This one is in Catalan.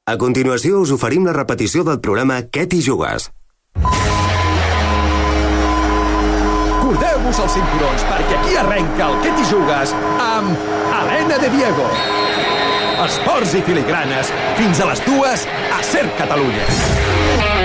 A continuació us oferim la repetició del programa Què t'hi jugues? Cordeu-vos els cinturons perquè aquí arrenca el Què t'hi jugues amb Helena de Diego. Esports i filigranes fins a les 2 a Ser Catalunya.